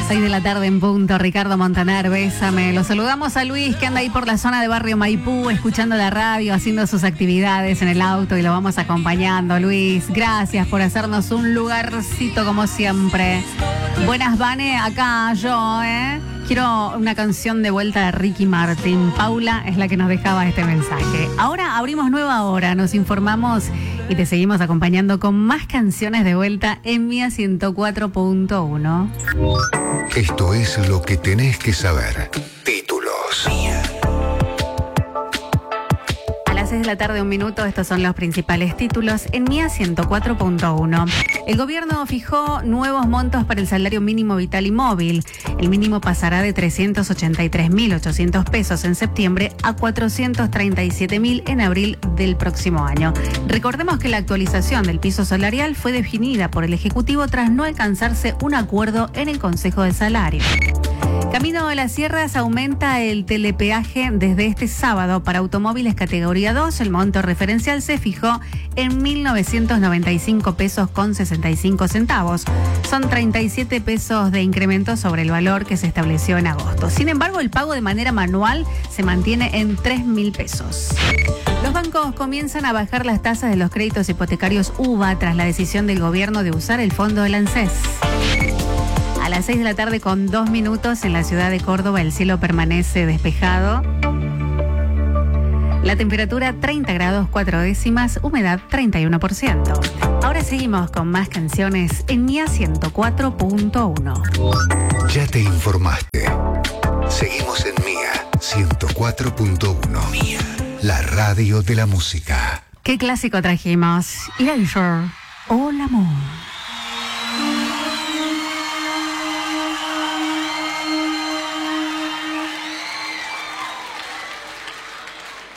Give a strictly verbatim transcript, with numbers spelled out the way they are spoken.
seis de la tarde en punto, Ricardo Montaner, bésame. Lo saludamos a Luis, que anda ahí por la zona de Barrio Maipú, escuchando la radio, haciendo sus actividades en el auto, y lo vamos acompañando. Luis, gracias por hacernos un lugarcito como siempre. Buenas, Vane, acá yo, ¿eh? Quiero una canción de vuelta de Ricky Martin. Paula es la que nos dejaba este mensaje. Ahora abrimos nueva hora, nos informamos y te seguimos acompañando con más canciones de vuelta en Mía ciento cuatro punto uno. Esto es lo que tenés que saber. Títulos. Mía. A las seis de la tarde, un minuto, estos son los principales títulos en Mía ciento cuatro punto uno. El gobierno fijó nuevos montos para el salario mínimo vital y móvil. El mínimo pasará de trescientos ochenta y tres mil ochocientos pesos en septiembre a cuatrocientos treinta y siete mil en abril del próximo año. Recordemos que la actualización del piso salarial fue definida por el Ejecutivo tras no alcanzarse un acuerdo en el Consejo de Salario. Camino de las Sierras aumenta el telepeaje desde este sábado para automóviles categoría dos. El monto referencial se fijó en mil novecientos noventa y cinco pesos con sesenta y cinco centavos. Son treinta y siete pesos de incremento sobre el valor que se estableció en agosto. Sin embargo, el pago de manera manual se mantiene en tres mil pesos. Los bancos comienzan a bajar las tasas de los créditos hipotecarios U V A tras la decisión del gobierno de usar el fondo del ANSES. A las seis de la tarde con dos minutos en la ciudad de Córdoba el cielo permanece despejado. La temperatura treinta grados cuatro décimas, humedad treinta y uno por ciento. Ahora seguimos con más canciones en Mía ciento cuatro punto uno. Ya te informaste. Seguimos en Mía ciento cuatro punto uno. Mía, la radio de la música. ¿Qué clásico trajimos? Erasure, All Amor.